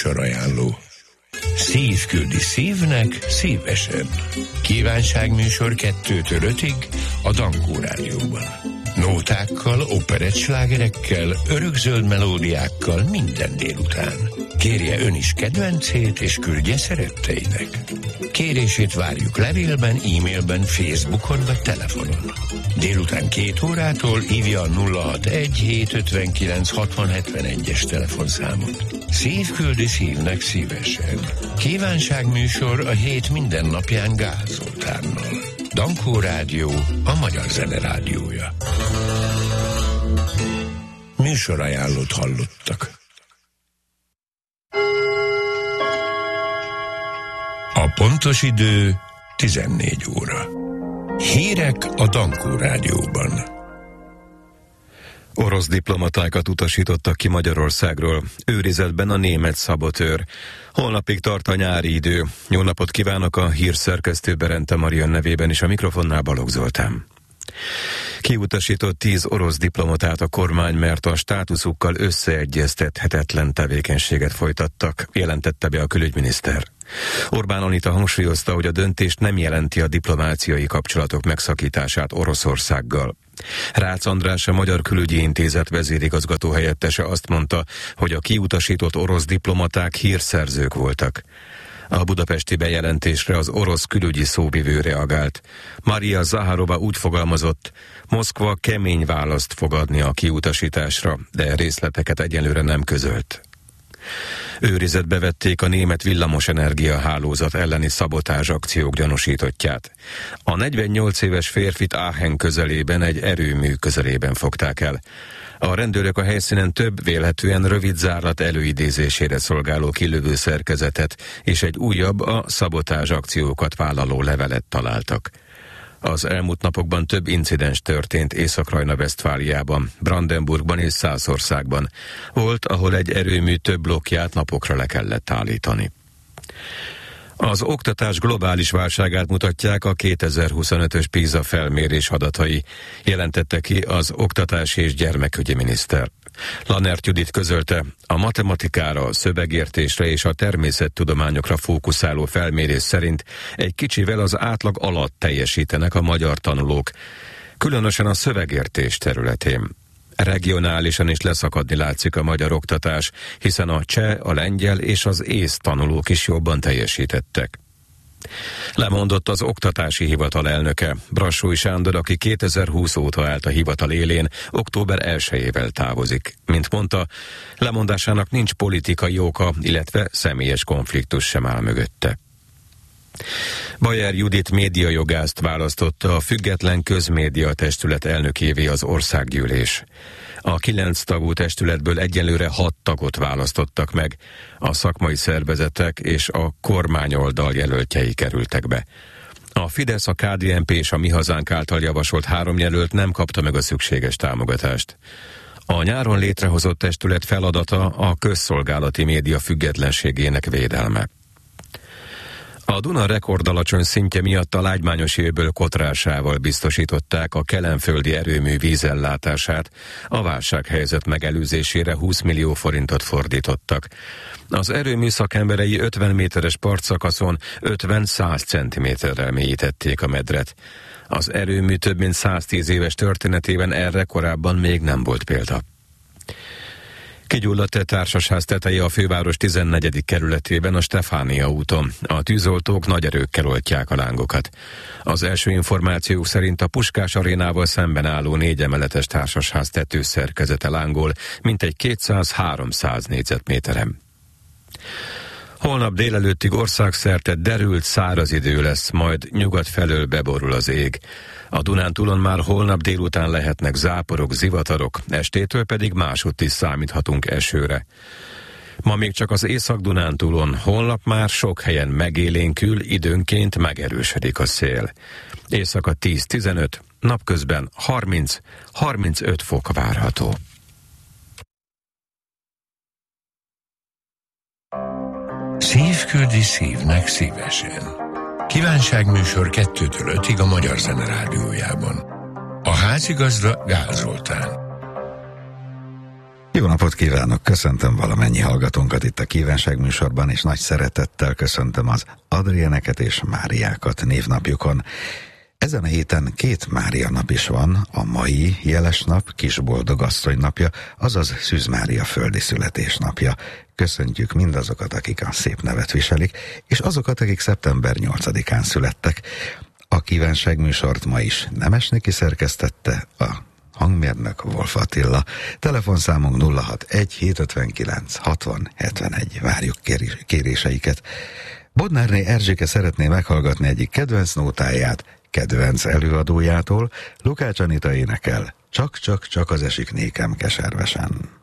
Műsorajánló. Szív küldi szívnek szívesen. Kívánságműsor 2-től 5-ig a Dankó Rádióban. Nótákkal, operettslágerekkel, örökzöld melódiákkal minden délután. Kérje ön is kedvencét, és küldje szeretteinek. Kérését várjuk levélben, e-mailben, Facebookon vagy telefonon. Délután 2 órától hívja a 061-759-6071-es telefonszámot. Szív küldi szívnek szívesen. Kívánságműsor a hét minden napján Gál Zoltánnal. Dankó Rádió, a magyar zene rádiója. Műsorajánlót hallottak. A pontos idő 14 óra. Hírek a Dankó Rádióban. Orosz diplomatákat utasítottak ki Magyarországról. Őrizetben a német szabotőr. Holnapig tart a nyári idő. Jó napot kívánok, a hírszerkesztő Berente Marian nevében is, a mikrofonnál Balogh Zoltán. Kiutasított 10 orosz diplomatát a kormány, mert a státuszukkal összeegyeztethetetlen tevékenységet folytattak, jelentette be a külügyminiszter. Orbán Anita hangsúlyozta, hogy a döntés nem jelenti a diplomáciai kapcsolatok megszakítását Oroszországgal. Rácz András, a Magyar Külügyi Intézet vezérigazgató helyettese azt mondta, hogy a kiutasított orosz diplomaták hírszerzők voltak. A budapesti bejelentésre az orosz külügyi szóvivő reagált. Maria Zaharova úgy fogalmazott, Moszkva kemény választ fog adni a kiutasításra, de részleteket egyelőre nem közölt. Őrizetbe vették a német villamosenergia hálózat elleni szabotázs akciók gyanúsítottját. A 48 éves férfit Aachen közelében egy erőmű közelében fogták el. A rendőrök a helyszínen több vélhetően rövid zárlat előidézésére szolgáló kilövő szerkezetet és egy újabb, a szabotázs akciókat vállaló levelet találtak. Az elmúlt napokban több incidens történt Észak-Rajna-Vesztfáliában, Brandenburgban és Szászországban. Volt, ahol egy erőmű több blokkját napokra le kellett állítani. Az oktatás globális válságát mutatják a 2025-ös PISA felmérés adatai, jelentette ki az oktatási és gyermekügyi miniszter. Lanert Judit közölte, a matematikára, a szövegértésre és a természettudományokra fókuszáló felmérés szerint egy kicsivel az átlag alatt teljesítenek a magyar tanulók, különösen a szövegértés területén. Regionálisan is leszakadni látszik a magyar oktatás, hiszen a cseh, a lengyel és az ész tanulók is jobban teljesítettek. Lemondott az oktatási hivatal elnöke, Brassói Sándor, aki 2020 óta állt a hivatal élén, október 1-ével távozik. Mint mondta, lemondásának nincs politikai oka, illetve személyes konfliktus sem áll mögötte. Bajer Judit médiajogászt választotta a Független Közmédia Testület elnökévé az országgyűlés. A 9 tagú testületből egyelőre 6 tagot választottak meg, a szakmai szervezetek és a kormányoldal jelöltjei kerültek be. A Fidesz, a KDNP és a Mi Hazánk által javasolt 3 jelölt nem kapta meg a szükséges támogatást. A nyáron létrehozott testület feladata a közszolgálati média függetlenségének védelme. A Duna rekordalacsony szintje miatt a Lágymányosi öböl kotrásával biztosították a kelenföldi erőmű vízellátását, a válsághelyzet megelőzésére 20 millió forintot fordítottak. Az erőmű szakemberei 50 méteres partszakaszon 50-100 centiméterrel mélyítették a medret. Az erőmű több mint 110 éves történetében erre korábban még nem volt példa. Kigyulladt egy társasház teteje a főváros 14. kerületében, a Stefánia úton. A tűzoltók nagy erőkkel oltják a lángokat. Az első információk szerint a Puskás arénával szemben álló 4 emeletes társasház tetőszerkezete lángol, mintegy 200-300 négyzetméteren. Holnap délelőttig országszerte derült száraz idő lesz, majd nyugat felől beborul az ég. A Dunántúlon már holnap délután lehetnek záporok, zivatarok, estétől pedig másutt is számíthatunk esőre. Ma még csak az Észak-Dunántúlon, holnap már sok helyen megélénkül, időnként megerősödik a szél. Éjszaka 10-15, napközben 30-35 fok várható. Szív küldi szívnek szívesen. Kívánságműsor 2-től 5-ig a Magyar Zene Rádiójában. A házigazda Gál Zoltán. Jó napot kívánok, köszöntöm valamennyi hallgatónkat itt a Kívánság műsorban, és nagy szeretettel köszöntöm az Adrieneket és Máriákat névnapjukon. Ezen a héten 2 Mária nap is van, a mai jeles nap Kisboldog asszony napja, azaz Szűz Mária földi születésnapja. Köszöntjük mindazokat, akik a szép nevet viselik, és azokat, akik szeptember 8-án születtek. A Kívánság műsort ma is Nemesnéki szerkesztette, a hangmérnök Wolf Attila. Telefonszámunk 061 759 60 71. Várjuk kéréseiket. Bodnárné Erzsike szeretné meghallgatni egyik kedvenc nótáját, kedvenc előadójától. Lukács Anita énekel, csak az esik nékem keservesen.